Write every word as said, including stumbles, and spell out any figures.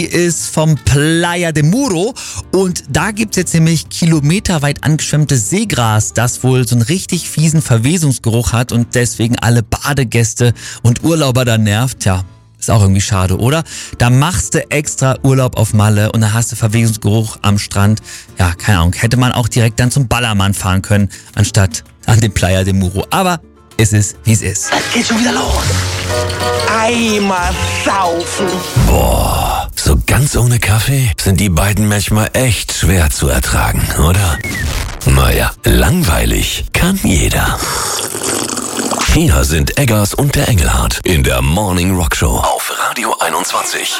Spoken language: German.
ist vom Playa de Muro und da gibt's jetzt nämlich kilometerweit angeschwemmtes Seegras, das wohl so einen richtig fiesen Verwesungsgeruch hat und deswegen alle Badegäste und Urlauber da nervt. Tja, ist auch irgendwie schade, oder? Da machst du extra Urlaub auf Malle und da hast du Verwesungsgeruch am Strand. Ja, keine Ahnung, hätte man auch direkt dann zum Ballermann fahren können, anstatt an den Playa de Muro. Aber es ist, wie es ist. Es geht schon wieder los. Einmal saufen. Boah, so ganz ohne Kaffee sind die beiden manchmal echt schwer zu ertragen, oder? Naja, langweilig kann jeder. Hier sind Eggers und der Engelhardt in der Morning Rock Show auf Radio einundzwanzig.